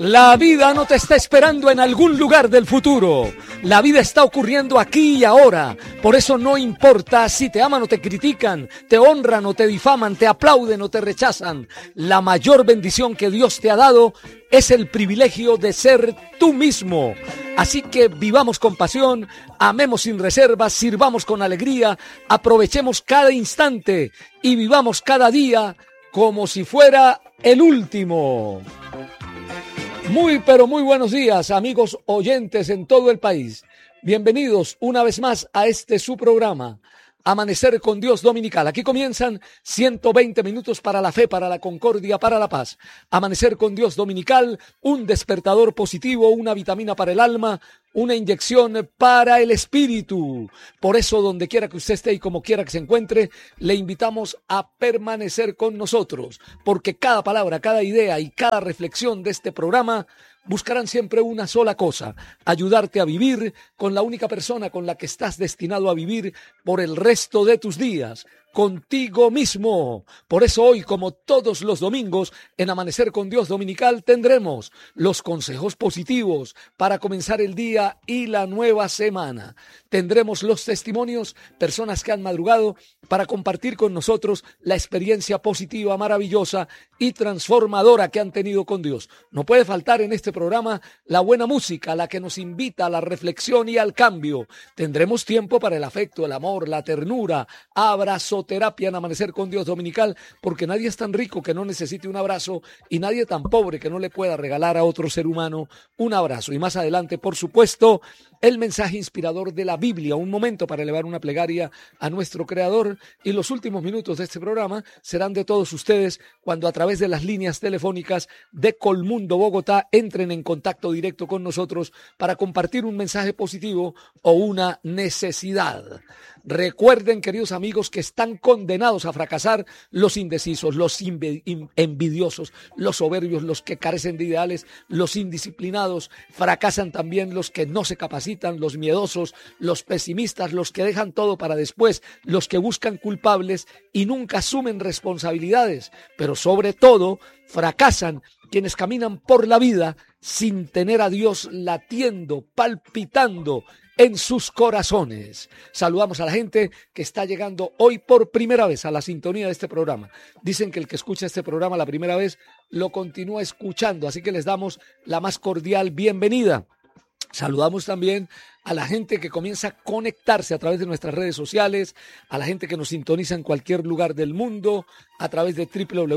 La vida no te está esperando en algún lugar del futuro. La vida está ocurriendo aquí y ahora. Por eso no importa si te aman o te critican, te honran o te difaman, te aplauden o te rechazan. La mayor bendición que Dios te ha dado es el privilegio de ser tú mismo. Así que vivamos con pasión, amemos sin reservas, sirvamos con alegría, aprovechemos cada instante y vivamos cada día como si fuera el último. Muy pero muy buenos días, amigos oyentes en todo el país. Bienvenidos una vez más a este su programa, Amanecer con Dios Dominical. Aquí comienzan 120 minutos para la fe, para la concordia, para la paz. Amanecer con Dios Dominical, un despertador positivo, una vitamina para el alma, una inyección para el espíritu. Por eso, donde quiera que usted esté y como quiera que se encuentre, le invitamos a permanecer con nosotros, porque cada palabra, cada idea y cada reflexión de este programa buscarán siempre una sola cosa: ayudarte a vivir con la única persona con la que estás destinado a vivir por el resto de tus días, contigo mismo. Por eso hoy, como todos los domingos, en Amanecer con Dios Dominical tendremos los consejos positivos para comenzar el día y la nueva semana. Tendremos los testimonios, personas que han madrugado para compartir con nosotros la experiencia positiva, maravillosa y transformadora que han tenido con Dios. No puede faltar en este programa la buena música, la que nos invita a la reflexión y al cambio. Tendremos tiempo para el afecto, el amor, la ternura, abrazoterapia en Amanecer con Dios Dominical, porque nadie es tan rico que no necesite un abrazo y nadie tan pobre que no le pueda regalar a otro ser humano un abrazo. Y más adelante, por supuesto, el mensaje inspirador de la Biblia, un momento para elevar una plegaria a nuestro Creador, y los últimos minutos de este programa serán de todos ustedes cuando a través de las líneas telefónicas de Colmundo Bogotá entren en contacto directo con nosotros para compartir un mensaje positivo o una necesidad. Recuerden, queridos amigos, que están condenados a fracasar los indecisos, los envidiosos, los soberbios, los que carecen de ideales, los indisciplinados. Fracasan también los que no se capacitan, los miedosos, los pesimistas, los que dejan todo para después, los que buscan culpables y nunca asumen responsabilidades. Pero sobre todo, fracasan quienes caminan por la vida sin tener a Dios latiendo, palpitando en sus corazones. Saludamos a la gente que está llegando hoy por primera vez a la sintonía de este programa. Dicen que el que escucha este programa la primera vez lo continúa escuchando, así que les damos la más cordial bienvenida. Saludamos también a la gente que comienza a conectarse a través de nuestras redes sociales, a la gente que nos sintoniza en cualquier lugar del mundo, a través de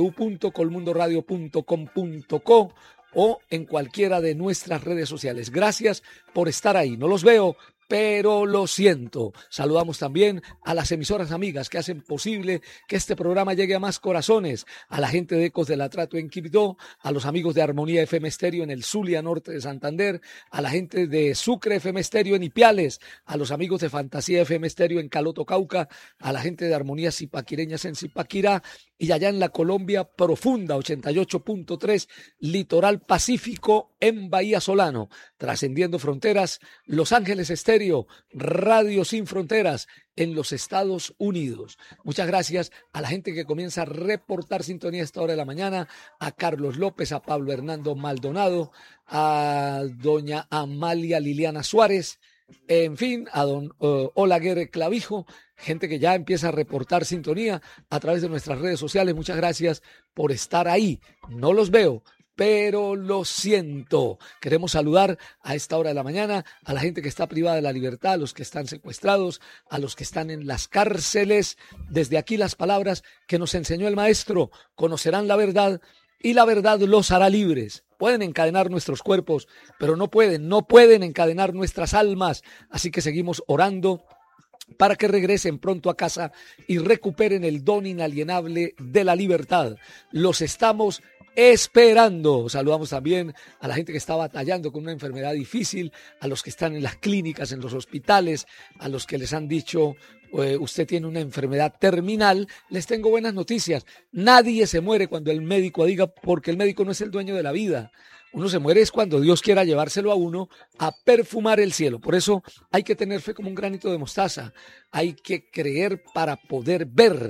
www.colmundoradio.com.co o en cualquiera de nuestras redes sociales. Gracias por estar ahí. No los veo, pero lo siento. Saludamos también a las emisoras amigas que hacen posible que este programa llegue a más corazones, a la gente de Ecos del Atrato en Quibdó, a los amigos de Armonía FM Estéreo en el Zulia Norte de Santander, a la gente de Sucre FM Estéreo en Ipiales, a los amigos de Fantasía FM Estéreo en Caloto, Cauca, a la gente de Armonía Zipaquireñas en Zipaquirá, y allá en la Colombia profunda, 88.3, Litoral Pacífico en Bahía Solano, trascendiendo fronteras, Los Ángeles Estéreo, Radio Sin Fronteras en los Estados Unidos. Muchas gracias a la gente que comienza a reportar sintonía a esta hora de la mañana, a Carlos López, a Pablo Hernando Maldonado, a doña Amalia Liliana Suárez, en fin, a don Olaguer Clavijo, gente que ya empieza a reportar sintonía a través de nuestras redes sociales. Muchas gracias por estar ahí. No los veo, pero lo siento. Queremos saludar a esta hora de la mañana a la gente que está privada de la libertad, a los que están secuestrados, a los que están en las cárceles. Desde aquí las palabras que nos enseñó el maestro: conocerán la verdad y la verdad los hará libres. Pueden encadenar nuestros cuerpos, pero no pueden encadenar nuestras almas. Así que seguimos orando para que regresen pronto a casa y recuperen el don inalienable de la libertad. Los estamos esperando. Saludamos también a la gente que está batallando con una enfermedad difícil, a los que están en las clínicas, en los hospitales, a los que les han dicho usted tiene una enfermedad terminal. Les tengo buenas noticias. Nadie se muere cuando el médico diga, porque el médico no es el dueño de la vida. Uno se muere es cuando Dios quiera llevárselo a uno a perfumar el cielo. Por eso hay que tener fe como un granito de mostaza. Hay que creer para poder ver.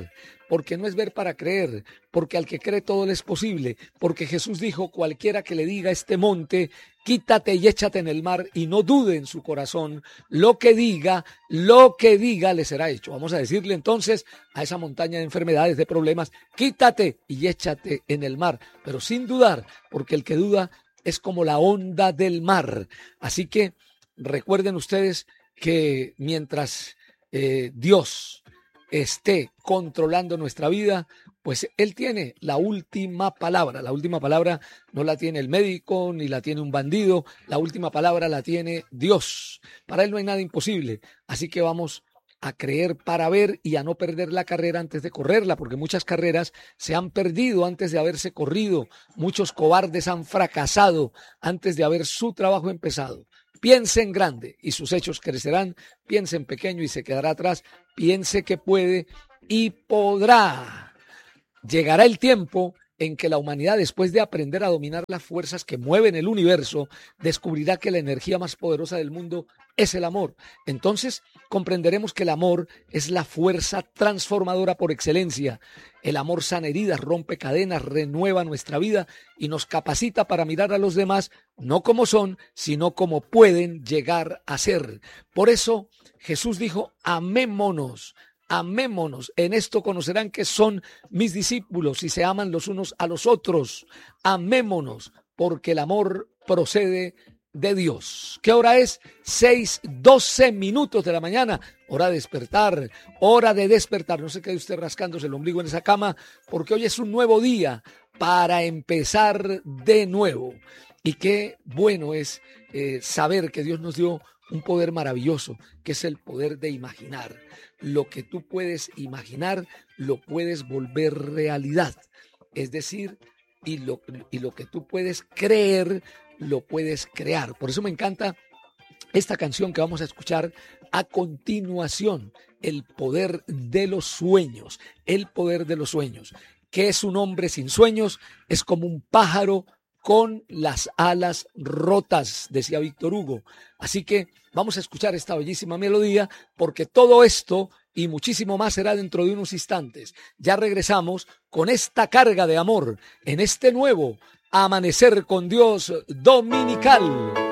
porque no es ver para creer, porque al que cree todo le es posible, porque Jesús dijo, cualquiera que le diga a este monte, quítate y échate en el mar, y no dude en su corazón, lo que diga le será hecho. Vamos a decirle entonces a esa montaña de enfermedades, de problemas, quítate y échate en el mar, pero sin dudar, porque el que duda es como la onda del mar. Así que recuerden ustedes que mientras Dios esté controlando nuestra vida, pues Él tiene la última palabra. La última palabra no la tiene el médico, ni la tiene un bandido. La última palabra la tiene Dios. Para Él no hay nada imposible. Así que vamos a creer para ver y a no perder la carrera antes de correrla, porque muchas carreras se han perdido antes de haberse corrido. Muchos cobardes han fracasado antes de haber su trabajo empezado. Piense en grande y sus hechos crecerán. Piense en pequeño y se quedará atrás. Piense que puede y podrá. Llegará el tiempo en que la humanidad, después de aprender a dominar las fuerzas que mueven el universo, descubrirá que la energía más poderosa del mundo es el amor. Entonces comprenderemos que el amor es la fuerza transformadora por excelencia. El amor sana heridas, rompe cadenas, renueva nuestra vida y nos capacita para mirar a los demás no como son, sino como pueden llegar a ser. Por eso Jesús dijo, amémonos. Amémonos, en esto conocerán que son mis discípulos y se aman los unos a los otros. Amémonos, porque el amor procede de Dios. ¿Qué hora es? 6:12 de la mañana. Hora de despertar, hora de despertar. No se quede usted rascándose el ombligo en esa cama, porque hoy es un nuevo día para empezar de nuevo. Y qué bueno es saber que Dios nos dio un poder maravilloso, que es el poder de imaginar. Lo que tú puedes imaginar, lo puedes volver realidad. Es decir, y lo que tú puedes creer, lo puedes crear. Por eso me encanta esta canción que vamos a escuchar a continuación, El poder de los sueños. El poder de los sueños. ¿Qué es un hombre sin sueños? Es como un pájaro con las alas rotas, decía Víctor Hugo. Así que vamos a escuchar esta bellísima melodía, porque todo esto y muchísimo más será dentro de unos instantes. Ya regresamos con esta carga de amor en este nuevo Amanecer con Dios dominical.